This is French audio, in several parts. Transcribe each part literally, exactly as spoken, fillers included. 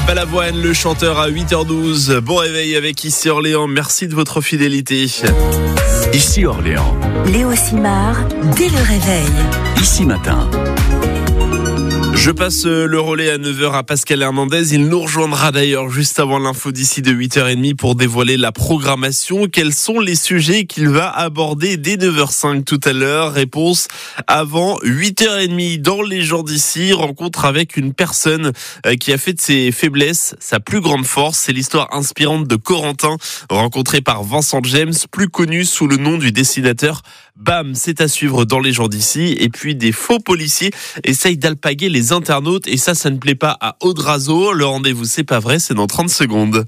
Balavoine, le chanteur à huit heures douze. Bon réveil avec Ici Orléans. Merci de votre fidélité. Ici Orléans. Léo Simard, dès le réveil. Ici Matin. Je passe le relais à neuf heures à Pascal Hernandez. Il nous rejoindra d'ailleurs juste avant l'info d'ici de huit heures trente pour dévoiler la programmation. Quels sont les sujets qu'il va aborder dès neuf heures cinq tout à l'heure? Réponse avant huit heures trente. Dans Les gens d'ici, rencontre avec une personne qui a fait de ses faiblesses sa plus grande force. C'est l'histoire inspirante de Corentin, rencontré par Vincent James, plus connu sous le nom du dessinateur Bam. C'est à suivre dans Les gens d'ici. Et puis des faux policiers essayent d'alpaguer les internautes et ça, ça ne plaît pas à Audrazo. Le rendez-vous, c'est pas vrai, c'est dans trente secondes.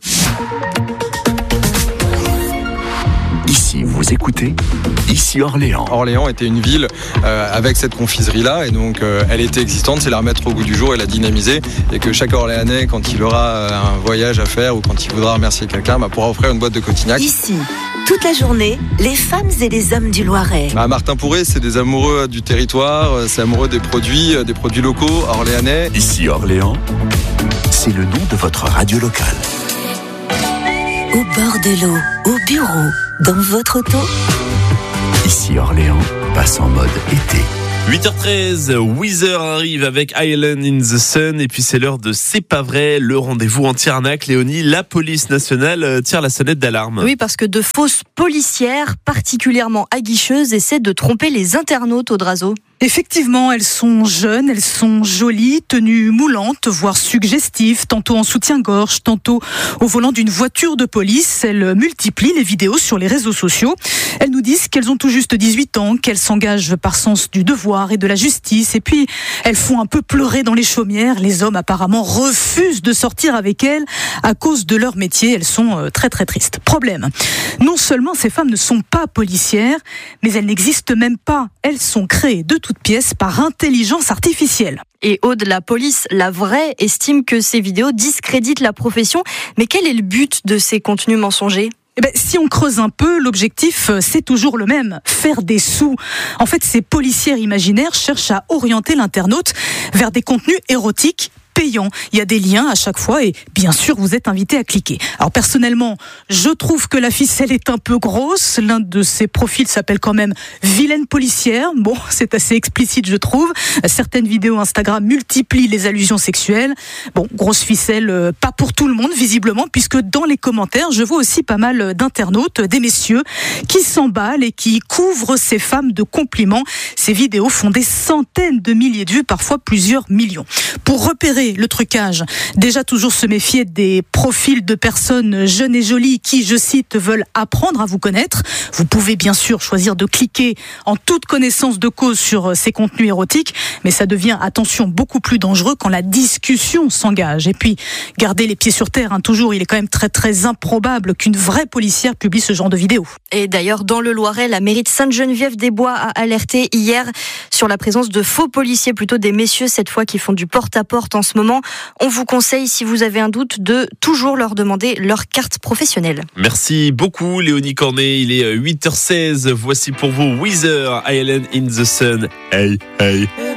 Ici, vous écoutez Ici Orléans. Orléans était une ville euh, avec cette confiserie-là et donc euh, elle était existante, c'est la remettre au goût du jour et la dynamiser et que chaque Orléanais, quand il aura euh, un voyage à faire ou quand il voudra remercier quelqu'un, bah, pourra offrir une boîte de Cotignac. Ici, toute la journée, les femmes et les hommes du Loiret. Bah, Martin Pourret, c'est des amoureux du territoire, c'est amoureux des produits, des produits locaux orléanais. Ici Orléans, c'est le nom de votre radio locale. Au bord de l'eau, au bureau, dans votre auto. Ici Orléans passe en mode été. huit heures treize, Weezer arrive avec Island in the Sun et puis c'est l'heure de C'est pas vrai, le rendez-vous en Tiernac. Léonie, la police nationale tire la sonnette d'alarme. Oui, parce que de fausses policières particulièrement aguicheuses essaient de tromper les internautes au Drazo. Effectivement, elles sont jeunes, elles sont jolies, tenues moulantes, voire suggestives, tantôt en soutien-gorge, tantôt au volant d'une voiture de police. Elles multiplient les vidéos sur les réseaux sociaux. Elles nous disent qu'elles ont tout juste dix-huit ans, qu'elles s'engagent par sens du devoir et de la justice. Et puis, elles font un peu pleurer dans les chaumières. Les hommes apparemment refusent de sortir avec elles à cause de leur métier. Elles sont très très tristes. Problème, non seulement ces femmes ne sont pas policières, mais elles n'existent même pas. Elles sont créées de toutes pièces par intelligence artificielle. Et Aude, la police, la vraie, estime que ces vidéos discréditent la profession. Mais quel est le but de ces contenus mensongers ? Eh ben, si on creuse un peu, l'objectif, c'est toujours le même, faire des sous. En fait, ces policières imaginaires cherchent à orienter l'internaute vers des contenus érotiques payant. Il y a des liens à chaque fois et bien sûr vous êtes invité à cliquer. Alors personnellement, je trouve que la ficelle est un peu grosse. L'un de ces profils s'appelle quand même Vilaine policière. Bon, c'est assez explicite je trouve. Certaines vidéos Instagram multiplient les allusions sexuelles. Bon, grosse ficelle, euh, pas pour tout le monde visiblement, puisque dans les commentaires, je vois aussi pas mal d'internautes, des messieurs qui s'emballent et qui couvrent ces femmes de compliments. Ces vidéos font des centaines de milliers de vues, parfois plusieurs millions. Pour repérer le trucage, déjà toujours se méfier des profils de personnes jeunes et jolies qui, je cite, veulent apprendre à vous connaître. Vous pouvez bien sûr choisir de cliquer en toute connaissance de cause sur ces contenus érotiques, mais ça devient, attention, beaucoup plus dangereux quand la discussion s'engage. Et puis, gardez les pieds sur terre, hein, toujours, il est quand même très très improbable qu'une vraie policière publie ce genre de vidéos. Et d'ailleurs, dans le Loiret, la mairie de Sainte-Geneviève-des-Bois a alerté hier sur la présence de faux policiers, plutôt des messieurs cette fois, qui font du porte-à-porte en ce moment. On vous conseille, si vous avez un doute, de toujours leur demander leur carte professionnelle. Merci beaucoup Léonie Cornet, il est huit heures seize. Voici pour vous Weezer, Island in the Sun. Hey, hey.